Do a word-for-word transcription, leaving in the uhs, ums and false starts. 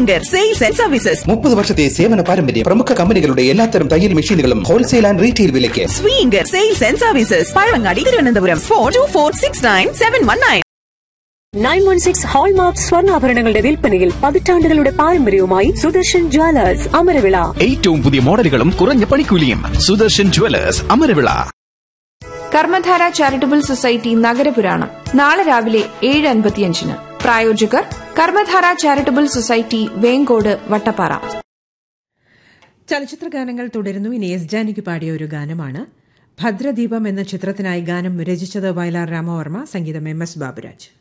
സ്വീങ്കർ sales and services. മുപ്പത് വർഷത്തെ സേവന പാരമ്പര്യം. പ്രമുഖ കമ്പനികളുടെ എല്ലാത്തരം തയ്യൽ മെഷീനുകളും ഹോൾസെയിൽ ആൻഡ് റീറ്റെയിൽ വിലയ്ക്ക്. സ്വീങ്കർ sales and services, Pazhavangadi, Thiruvananthapuram. Four to four six nine seven one nine. Nine one six hallmark സ്വർണ്ണാഭരണങ്ങളുടെ വിൽപ്പനയിൽ പതിറ്റാണ്ടുകളുടെ പാരമ്പര്യവുമായി സുദർശൻ ജ്വല്ലേഴ്സ് അമരവിള. ഏറ്റവും പുതിയ മോഡലുകളും കുറഞ്ഞ പണിക്കൂലിയും. Sudarshan Jewellers Amaravila. Karmadhara charitable society നഗരപുരാണം നാളെ രാവിലെ ഏഴ് അൻപത്തിയഞ്ചിന്. പ്രായോജകർ കർമ്മധാര ചാരിറ്റബിൾ സൊസൈറ്റി, വേങ്കോട്, വട്ടപ്പാറ. ചലച്ചിത്ര ഗാനങ്ങൾ തുടരുന്നു. ഇനി എസ് ജാനകി പാടിയ ഒരു ഗാനമാണ്. ഭദ്രദീപം എന്ന ചിത്രത്തിനായി ഗാനം രചിച്ചത് വയലാർ രാമവർമ്മ, സംഗീതം എം എസ് ബാബുരാജ്.